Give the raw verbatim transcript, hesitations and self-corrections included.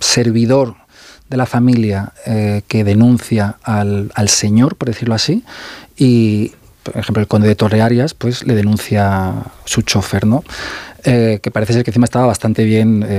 servidor de la familia eh, que denuncia al, al señor, por decirlo así, y, por ejemplo, el conde de Torrearias, pues le denuncia su chofer, ¿no? Eh, que parece ser que encima estaba bastante bien